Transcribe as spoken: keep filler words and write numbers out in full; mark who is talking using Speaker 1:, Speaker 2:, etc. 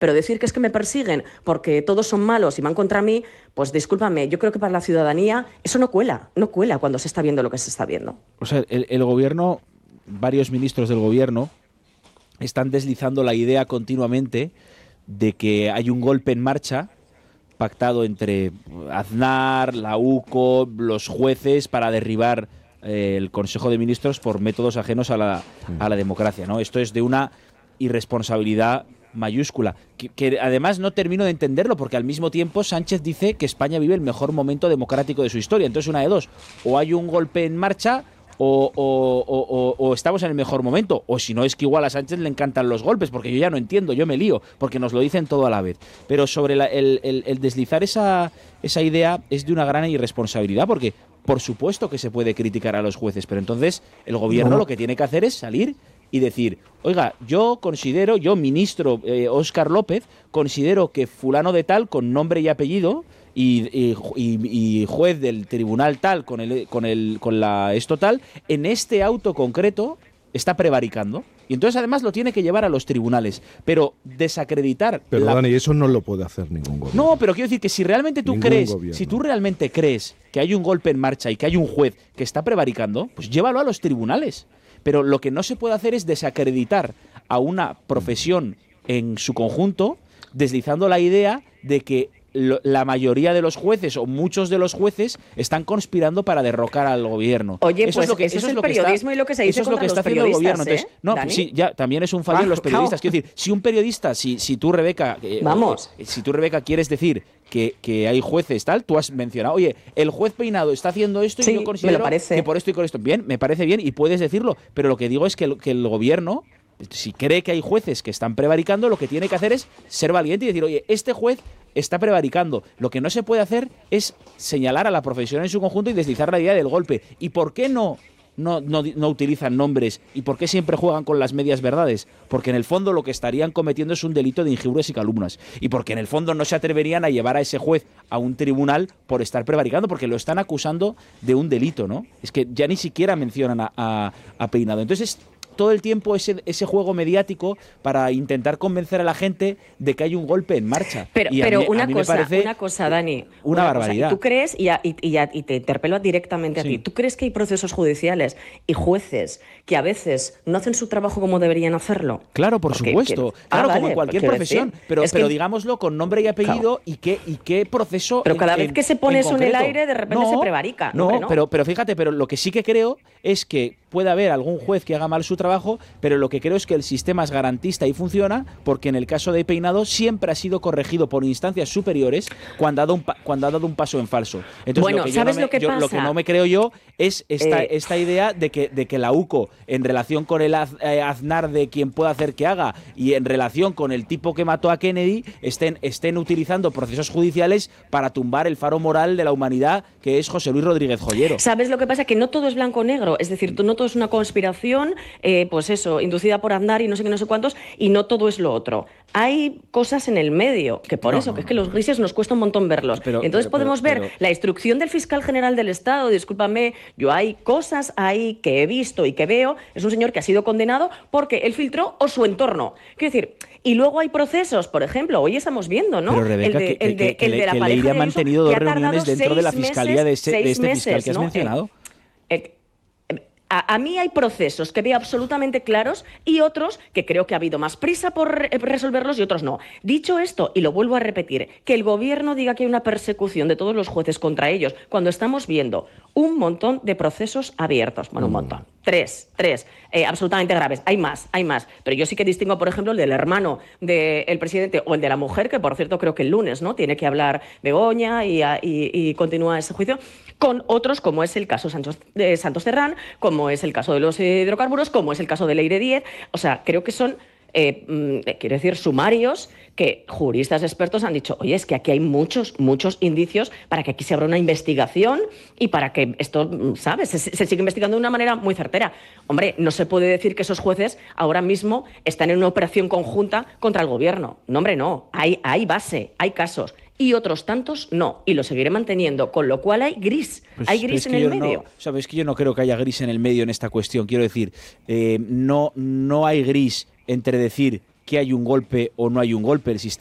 Speaker 1: Pero decir que es que me persiguen porque todos son malos y van contra mí, pues discúlpame, yo creo que para la ciudadanía eso no cuela, no cuela cuando se está viendo lo que se está viendo.
Speaker 2: O sea, el, el gobierno, varios ministros del gobierno están deslizando la idea continuamente de que hay un golpe en marcha pactado entre Aznar, la U C O, los jueces para derribar eh, el Consejo de Ministros por métodos ajenos a la, a la democracia, ¿no? Esto es de una irresponsabilidad mayúscula, que, que además no termino de entenderlo, porque al mismo tiempo Sánchez dice que España vive el mejor momento democrático de su historia. Entonces, una de dos, o hay un golpe en marcha o, o, o, o, o estamos en el mejor momento, o si no es que igual a Sánchez le encantan los golpes, porque yo ya no entiendo, yo me lío, porque nos lo dicen todo a la vez. Pero sobre la, el, el, el deslizar esa, esa idea es de una gran irresponsabilidad, porque por supuesto que se puede criticar a los jueces, pero entonces el gobierno no. Lo que tiene que hacer es salir y decir, oiga, yo considero, yo ministro eh, Óscar López, considero que fulano de tal, con nombre y apellido, y, y, y, y juez del tribunal tal, con el, con el, con la esto tal, en este auto concreto está prevaricando. Y entonces además lo tiene que llevar a los tribunales. Pero desacreditar...
Speaker 3: Pero
Speaker 2: la...
Speaker 3: Dani, eso no lo puede hacer ningún gobierno.
Speaker 2: No, pero quiero decir que si realmente tú
Speaker 3: ningún
Speaker 2: crees,
Speaker 3: gobierno.
Speaker 2: si tú realmente crees que hay un golpe en marcha y que hay un juez que está prevaricando, pues llévalo a los tribunales. Pero lo que no se puede hacer es desacreditar a una profesión en su conjunto, deslizando la idea de que lo, la mayoría de los jueces o muchos de los jueces están conspirando para derrocar al gobierno.
Speaker 1: Oye,
Speaker 2: eso
Speaker 1: pues
Speaker 2: es lo que,
Speaker 1: eso
Speaker 2: eso
Speaker 1: es
Speaker 2: es lo
Speaker 1: el periodismo
Speaker 2: que está,
Speaker 1: y lo que se dice
Speaker 2: eso es lo que está haciendo el gobierno. Entonces,
Speaker 1: ¿eh,
Speaker 2: no,
Speaker 1: Dani?
Speaker 2: sí, ya también es un fallo
Speaker 1: ah,
Speaker 2: en los periodistas.
Speaker 1: Claro.
Speaker 2: Quiero decir, si un periodista, si, si tú, Rebeca, eh,
Speaker 1: vamos,
Speaker 2: eh, si tú, Rebeca, quieres decir que, que hay jueces tal, tú has mencionado, oye, el juez Peinado está haciendo esto
Speaker 1: sí,
Speaker 2: y yo considero que por esto y con esto. Bien, me parece bien y puedes decirlo, pero lo que digo es que el, que el gobierno, si cree que hay jueces que están prevaricando, lo que tiene que hacer es ser valiente y decir, oye, este juez está prevaricando. Lo que no se puede hacer es señalar a la profesión en su conjunto y deslizar la idea del golpe. ¿Y por qué no, no, no, no utilizan nombres? ¿Y por qué siempre juegan con las medias verdades? Porque en el fondo lo que estarían cometiendo es un delito de injurias y calumnias. Y porque en el fondo no se atreverían a llevar a ese juez a un tribunal por estar prevaricando, porque lo están acusando de un delito, ¿no? Es que ya ni siquiera mencionan a, a, a Peinado. Entonces, todo el tiempo ese, ese juego mediático para intentar convencer a la gente de que hay un golpe en marcha.
Speaker 1: Pero,
Speaker 2: y
Speaker 1: pero
Speaker 2: mí,
Speaker 1: una, cosa,
Speaker 2: me
Speaker 1: una cosa, Dani.
Speaker 2: Una, una barbaridad.
Speaker 1: Cosa. ¿Tú crees, y, a, y, y, a, y te interpelo directamente a sí. ti, ¿tú crees que hay procesos judiciales y jueces que a veces no hacen su trabajo como deberían hacerlo?
Speaker 2: Claro, por
Speaker 1: Porque,
Speaker 2: supuesto.
Speaker 1: Que,
Speaker 2: claro,
Speaker 1: ah,
Speaker 2: como
Speaker 1: vale,
Speaker 2: en cualquier profesión.
Speaker 1: decir,
Speaker 2: pero
Speaker 1: es
Speaker 2: pero
Speaker 1: que,
Speaker 2: digámoslo con nombre y apellido claro. y, qué, y qué proceso.
Speaker 1: Pero cada
Speaker 2: en,
Speaker 1: vez que se pone
Speaker 2: en
Speaker 1: eso en el aire, de repente
Speaker 2: no,
Speaker 1: se prevarica.
Speaker 2: No,
Speaker 1: hombre, no,
Speaker 2: pero, pero fíjate, pero lo que sí que creo es que puede haber algún juez que haga mal su trabajo, pero lo que creo es que el sistema es garantista y funciona, porque en el caso de Peinado siempre ha sido corregido por instancias superiores cuando ha dado un, pa cuando ha dado un paso en falso. Entonces,
Speaker 1: bueno,
Speaker 2: lo que
Speaker 1: ¿sabes
Speaker 2: yo no me,
Speaker 1: lo que
Speaker 2: yo,
Speaker 1: pasa?
Speaker 2: Lo que no me creo yo es esta,
Speaker 1: eh,
Speaker 2: esta idea de que, de que la U C O, en relación con el az, eh, Aznar de quien pueda hacer que haga, y en relación con el tipo que mató a Kennedy, estén, estén utilizando procesos judiciales para tumbar el faro moral de la humanidad, que es José Luis Rodríguez Joyero.
Speaker 1: ¿Sabes lo que pasa? Que no todo es blanco o negro, es decir, no todo es una conspiración, eh, pues eso, inducida por Aznar y no sé qué, no sé cuántos, y no todo es lo otro. Hay cosas en el medio, que por no, eso, no, que es que los grises nos cuesta un montón verlos.
Speaker 2: Pero,
Speaker 1: Entonces
Speaker 2: pero,
Speaker 1: podemos
Speaker 2: pero,
Speaker 1: ver
Speaker 2: pero...
Speaker 1: la instrucción del fiscal general del Estado, discúlpame, yo hay cosas ahí que he visto y que veo, es un señor que ha sido condenado porque él filtró o su entorno. Quiero decir, y luego hay procesos, por ejemplo, hoy estamos viendo, ¿no?
Speaker 2: Pero Rebeca,
Speaker 1: el de,
Speaker 2: que,
Speaker 1: el de,
Speaker 2: que, que,
Speaker 1: el de la
Speaker 2: que
Speaker 1: pareja
Speaker 2: Leire ha
Speaker 1: de
Speaker 2: mantenido dos reuniones
Speaker 1: seis
Speaker 2: dentro de la fiscalía
Speaker 1: meses,
Speaker 2: de, ese, de este
Speaker 1: meses,
Speaker 2: fiscal que has
Speaker 1: ¿no?
Speaker 2: mencionado.
Speaker 1: El, el, A, a mí hay procesos que veo absolutamente claros y otros que creo que ha habido más prisa por resolverlos y otros no. Dicho esto, y lo vuelvo a repetir, que el gobierno diga que hay una persecución de todos los jueces contra ellos, cuando estamos viendo un montón de procesos abiertos. Bueno, un montón. Tres, tres, eh, absolutamente graves. Hay más, hay más. Pero yo sí que distingo, por ejemplo, el del hermano del presidente o el de la mujer, que por cierto creo que el lunes, ¿no?, tiene que hablar Begoña y, y, y continúa ese juicio, con otros como es el caso Santos, de Santos Cerrán, como es el caso de los hidrocarburos, como es el caso de Leire Díez. O sea, creo que son, eh, mm, quiero decir, sumarios que juristas expertos han dicho, oye, es que aquí hay muchos, muchos indicios para que aquí se abra una investigación y para que esto, ¿sabes?, se, se siga investigando de una manera muy certera. Hombre, no se puede decir que esos jueces ahora mismo están en una operación conjunta contra el gobierno. No, hombre, no. Hay, hay base, hay casos. Y otros tantos no, y lo seguiré manteniendo, con lo cual hay gris, pues hay gris en el medio.
Speaker 2: No, sabes que yo no creo que haya gris en el medio en esta cuestión, quiero decir, eh, no, no hay gris entre decir que hay un golpe o no hay un golpe. El sistema